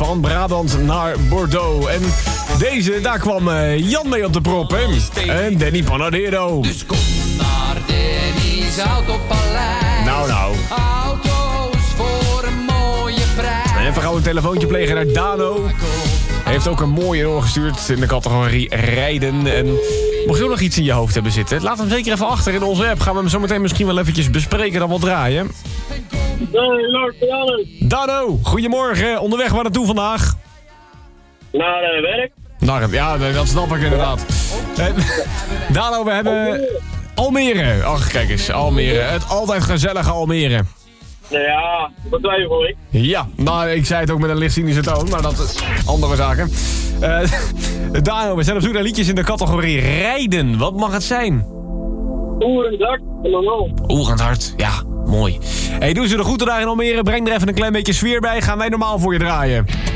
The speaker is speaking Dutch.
van Brabant naar Bordeaux. En deze, daar kwam Jan mee op de prop, hè? En Danny Panadero. Dus kom naar Danny's Autopaleis. Nou. Auto's voor een mooie prijs. En even gauw een telefoontje plegen naar Dano. Hij heeft ook een mooie rol gestuurd in de categorie rijden. En mocht je ook nog iets in je hoofd hebben zitten, laat hem zeker even achter in onze app. Gaan we hem zo meteen misschien wel eventjes bespreken, dan wel draaien. Dano, goedemorgen. Onderweg waar naartoe vandaag? Naar werk. Ja, dat snap ik inderdaad. Dano, we hebben Almere. Ach, kijk eens, Almere. Het altijd gezellige Almere. Nou ja, dat twijfel ik. Ja, nou, ik zei het ook met een licht cynische toon, maar dat is andere zaken. Dano, we zijn op zoek naar liedjes in de categorie rijden. Wat mag het zijn? Oerendak en dan al. Oerend hard, ja, mooi. Hey, doe ze er goed daar in Almere. Breng er even een klein beetje sfeer bij. Gaan wij normaal voor je draaien.